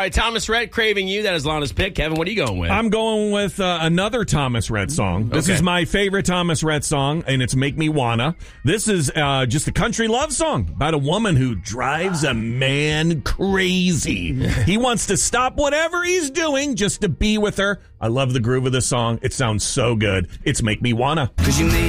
right, Thomas Rhett, Craving You. That is Lana's pick. Kevin, what are you going with? I'm going with another Thomas Rhett song. This is my favorite Thomas Rhett song, and it's Make Me Wanna. This is just a country love song about a woman who drives a man crazy. He wants to stop whatever he's doing just to be with her. I love the groove of this song. It sounds so good. It's Make Me Wanna. 'Cause you made